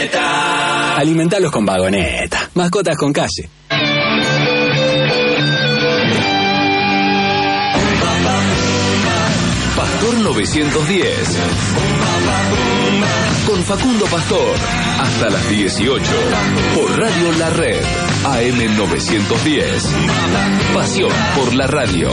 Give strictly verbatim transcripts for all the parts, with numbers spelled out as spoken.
Vagoneta. Alimentalos con Vagoneta. Mascotas con calle. Pastor novecientos diez. Con Facundo Pastor. Hasta las dieciocho. Por Radio La Red. A M novecientos diez. Pasión por la radio.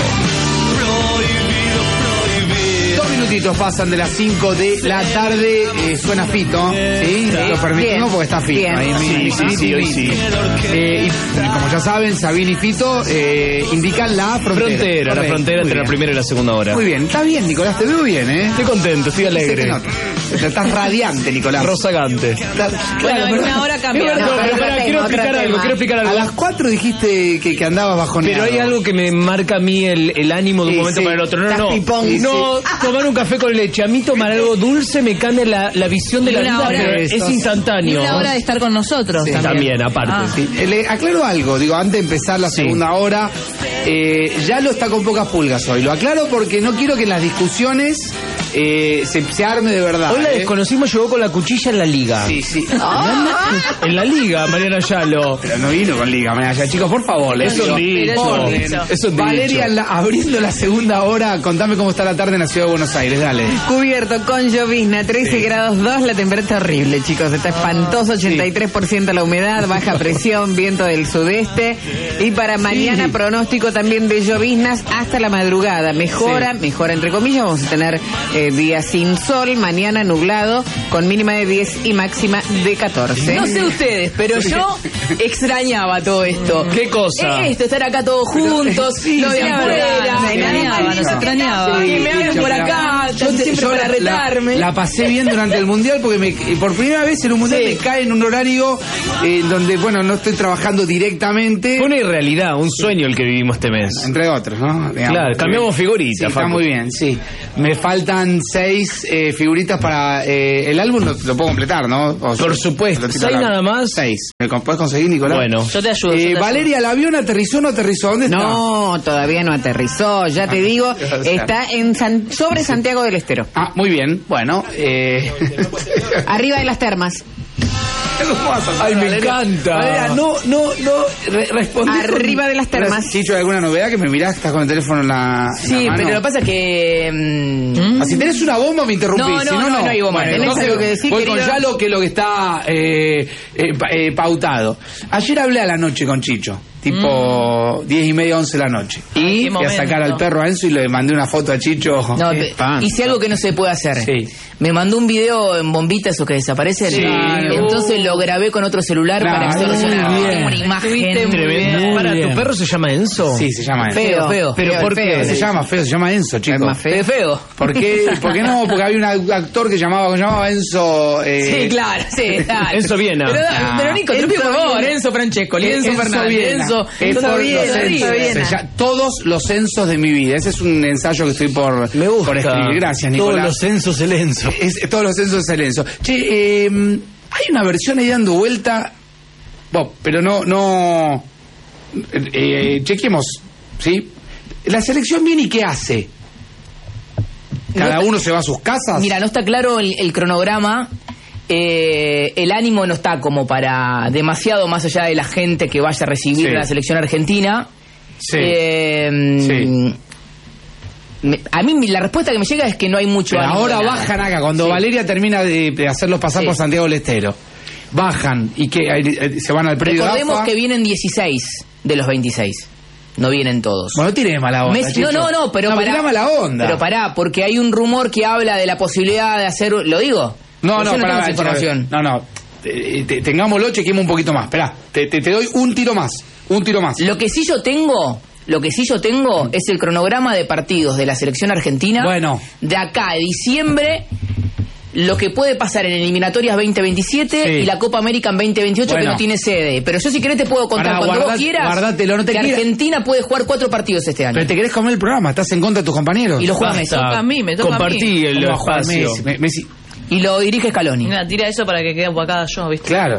Dos minutitos pasan de las cinco de la tarde. Eh, suena Fito, ¿sí? Lo permitimos porque está Fito. Bien. Ahí, Sí, mi- sí, mi- sí, mi- hoy mi- sí. Eh, y como ya saben, Sabine y Fito eh, indican la frontera. Frontera, la Correcto. frontera Muy entre la bien. primera y la segunda hora. Muy bien, está bien, Nicolás, te veo bien, ¿eh? Estoy contento, estoy Se te alegre. nota. Estás radiante, Nicolás. Rozagante. Bueno, en una hora cambia. Es verdad, No, pero otro pará, tema, quiero otro explicar algo, tema. quiero explicar A algo. las cuatro dijiste que, que andabas bajoneado. Pero hay algo que me marca a mí el, el ánimo de un Sí, momento sí. para el otro. No, Estás no, pipón, sí, no. Tomar un café con leche. A mí tomar algo dulce me cambia la, la visión de Y la una vida, hora- pero es Eso. Y instantáneo. una hora de estar con nosotros Sí, también. También, aparte. Ah. Sí, eh, le aclaro algo, digo, antes de empezar la segunda hora, eh, ya lo está con pocas pulgas hoy. Lo aclaro porque no quiero que en las discusiones eh, se, se arme de verdad. Hoy la ¿eh? desconocimos, llegó con la cuchilla en la liga. Sí, sí. En la liga, Mariana Yalo. Pero no vino con liga, manera, ya, chicos, por favor. les Eso digo. es Pero un es un dicho. dicho. Eso es un Valeria, dicho. la- abriendo la segunda hora, contame cómo está la tarde en la ciudad de Buenos Aires, dale. Cubierto con llovizna, trece grados dos, la temperatura horrible, chicos. Está espantoso, ochenta y tres por ciento la humedad, baja presión, viento del sudeste. Y para mañana, pronóstico también de lloviznas hasta la madrugada. Mejora, mejora entre comillas, vamos a tener eh, días sin sol, mañana nublado, con mínima de diez y máxima de catorce. No sé ustedes, pero yo extrañaba todo esto. ¿Qué cosa? Eh, Esto, estar acá todos juntos, sí, lo de sí, afuera. me extrañaba, Ay, nos no, extrañaba. Que me hablen por acá, siempre yo para la- retarme. La, pasé bien durante el mundial porque me, por primera vez en un mundial Sí. me cae en un horario eh, donde, bueno, no estoy trabajando directamente. Fue una irrealidad, un sueño el que vivimos este mes. Entre otros, ¿no? Digamos. Claro, cambiamos figuritas, Sí, está Facu. muy bien, sí. Me faltan seis eh, figuritas para eh, el álbum, lo, lo puedo completar, ¿no? O Por sea, supuesto. lo tiro ¿Seis a la- nada más? Seis. ¿Me con- puedes conseguir, Nicolás? Bueno. Yo te ayudo. yo Eh, te ayudo. Valeria, ¿el avión aterrizó o no aterrizó? ¿Dónde está? No, todavía no aterrizó, ya te digo, está en San- sobre Santiago del Estero, Ah, muy bien. Bueno, eh... arriba de las termas. Ay, me encanta. Valeria, no, no, no, re respondí con- Arriba de las termas. Chicho, ¿hay alguna novedad que me mirás? ¿Estás con el teléfono en la, en Sí, la mano? pero lo que pasa es que... mm, Ah, si tenés una bomba me interrumpís, No, no, si no, no, no. no hay bomba. Bueno, ¿Tenés entonces algo que decir, voy con querido? ya lo que, lo que está eh, eh, pa- eh, pautado. Ayer hablé a la noche con Chicho, tipo diez y media, once de la noche. Ay, Y qué fui a sacar momento. al perro a Enzo y le mandé una foto a Chicho. No, Qué te- pan. hice algo que no se puede hacer. Sí. Me mandó un video en bombitas o que desaparecen. Sí. Entonces lo grabé con otro celular Claro, para extorsionar. muy bien. Tengo una imagen. Tremendo. Muy Para, bien. ¿tu perro se llama Enzo? Sí, se llama Enzo. Feo, feo. ¿Pero por feo, qué? Se llama feo, se llama Enzo, chicos. Es más feo. Feo, feo. ¿Por qué? ¿Por qué no? Porque había un actor que llamaba, que llamaba Enzo. Eh, Sí, claro, sí. dale. Enzo Viena. Pero, Ah. pero Nico, te lo Enzo pido por favor. Viena. Enzo Francesco, Enzo, Enzo Fernández, Viena. Enzo. Es Enzo por Viena, los Enzo Enzos. Viena. Se llama- todos los censos de mi vida. Ese es un ensayo que estoy por, Me gusta. por escribir. Gracias, Todos Nicolás. los censos el Enzo. Es- todos los censos de Enzo. Che, eh, hay una versión ahí dando vuelta. Bueno, pero no, no. Eh, chequemos, ¿sí? La selección viene y ¿qué hace? Cada No- uno se va a sus casas. Mira, no está claro el, el cronograma. Eh, el ánimo no está como para demasiado más allá de la gente que vaya a recibir Sí. la selección argentina. Sí. Eh, Sí. me- a mí la respuesta que me llega es que no hay mucho Pero ánimo ahora de nada. bajan acá, cuando Sí. Valeria termina de, de hacerlos pasar Sí. por Santiago del Estero. Bajan y que eh, se van al predio Recordemos AFA. que vienen dieciséis de los veintiséis. No vienen todos. Bueno, tiene mala onda. Messi- no, Chicho. no, no, pero no, pará. tira mala onda. Pero pará, porque hay un rumor que habla de la posibilidad de hacer... ¿Lo digo? No, Porque no, yo no pará, tengo esa pará, información. No, no. Eh, te- tengámoslo, chequemos un poquito más. Esperá, te, te, te doy un tiro más. Un tiro más. Lo que sí yo tengo... Lo que sí yo tengo es el cronograma de partidos de la selección argentina. Bueno. De acá a diciembre, lo que puede pasar en eliminatorias veinte veintisiete Sí. y la Copa América en veinte veintiocho Bueno. que no tiene sede. Pero yo si querés te puedo contar Pará, cuando guardá- vos quieras guardátelo, no te que quieras- Argentina puede jugar cuatro partidos este año. Pero te querés comer el programa, estás en contra de tus compañeros. Y lo juega Messi. Basta. toca a mí, me toca a Compartí mí. el ¿Cómo va a jugar espacio. Messi? Me- Messi. Y lo dirige Scaloni. Mira, tira eso para que quede opacada yo, ¿viste? Claro.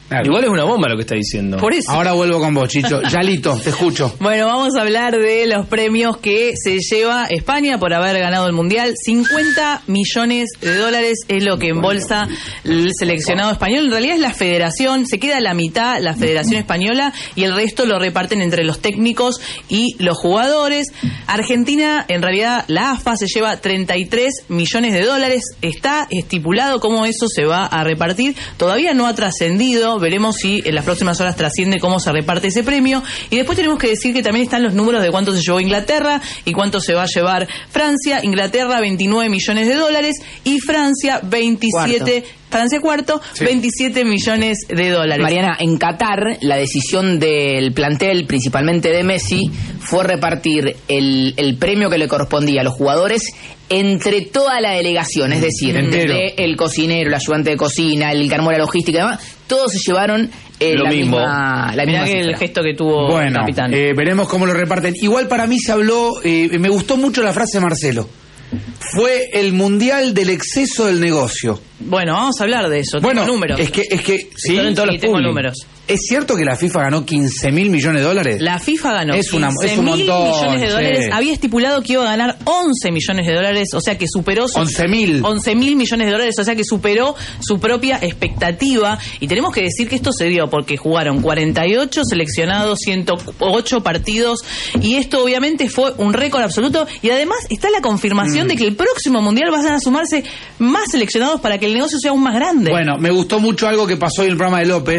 Claro. Igual es una bomba lo que está diciendo. Por eso. Ahora vuelvo con vos, Chicho. Yalito, te escucho. Bueno, vamos a hablar de los premios que se lleva España por haber ganado el Mundial. cincuenta millones de dólares es lo que embolsa el seleccionado español. En realidad es la federación, se queda la mitad la Federación Española y el resto lo reparten entre los técnicos y los jugadores. Argentina, en realidad, la A F A se lleva treinta y tres millones de dólares. Está estipulado cómo eso se va a repartir. Todavía no ha trascendido. Veremos si en las próximas horas trasciende cómo se reparte ese premio. Y después tenemos que decir que también están los números de cuánto se llevó Inglaterra y cuánto se va a llevar Francia. Inglaterra, veintinueve millones de dólares y Francia, veintisiete. Cuarto. Francia cuarto, sí. veintisiete millones de dólares. Mariana, en Qatar la decisión del plantel, principalmente de Messi, fue repartir el, el premio que le correspondía a los jugadores entre toda la delegación, es decir, entre el cocinero, el ayudante de cocina, el que armó la logística y demás, todos se llevaron eh, la, mismo. misma, la Mirá misma que cifra. el gesto que tuvo Bueno, el capitán. eh, veremos cómo lo reparten. Igual para mí se habló, eh, me gustó mucho la frase de Marcelo. Fue el mundial del exceso del negocio. Bueno, vamos a hablar de eso. Bueno, tengo números. es que, es que, sí, Están en todos sí, los tengo público. números. ¿Es cierto que la FIFA ganó quince mil millones de dólares? La FIFA ganó Es una- es quince un mil montón, millones de che. dólares. Había estipulado que iba a ganar once millones de dólares, o sea que superó su once mil. once mil millones de dólares, o sea que superó su propia expectativa. Y tenemos que decir que esto se dio porque jugaron cuarenta y ocho seleccionados, ciento ocho partidos, y esto obviamente fue un récord absoluto. Y además está la confirmación Mm. de que el próximo mundial van a sumarse más seleccionados para que el negocio sea aún más grande. Bueno, me gustó mucho algo que pasó en el programa de López.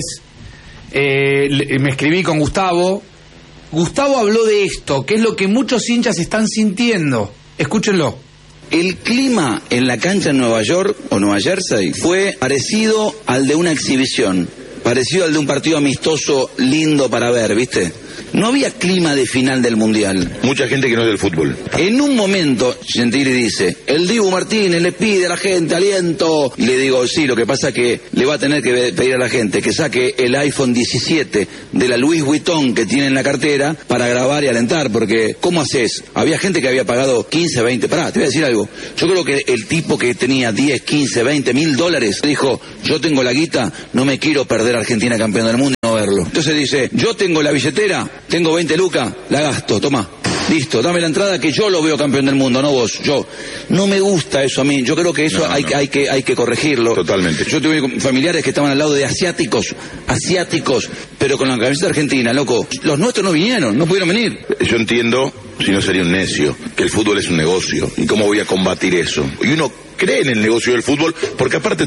Eh, le- me escribí con Gustavo. Gustavo habló de esto, que es lo que muchos hinchas están sintiendo. Escúchenlo. El clima en la cancha en Nueva York o Nueva Jersey fue parecido al de una exhibición, parecido al de un partido amistoso lindo para ver, ¿viste? No había clima de final del Mundial. Mucha gente que no es del fútbol. En un momento, Gentili dice, el Dibu Martínez le pide a la gente aliento. Y le digo, sí, lo que pasa es que le va a tener que pedir a la gente que saque el iPhone diecisiete de la Louis Vuitton que tiene en la cartera para grabar y alentar, porque ¿cómo haces? Había gente que había pagado quince, veinte, pará, te voy a decir algo. Yo creo que el tipo que tenía diez, quince, veinte mil dólares dijo, yo tengo la guita, no me quiero perder a Argentina campeón del mundo y no verlo. Entonces dice, yo tengo la billetera, tengo veinte lucas, la gasto, toma. Listo, dame la entrada que yo lo veo campeón del mundo, no vos, yo. No me gusta eso a mí, yo creo que eso No, hay, no. hay, que, hay que corregirlo. Totalmente. Yo tuve familiares que estaban al lado de asiáticos, asiáticos, pero con la camiseta argentina, loco. Los nuestros no vinieron, no pudieron venir. Yo entiendo, si no sería un necio, que el fútbol es un negocio. ¿Y cómo voy a combatir eso? Y uno cree en el negocio del fútbol, porque aparte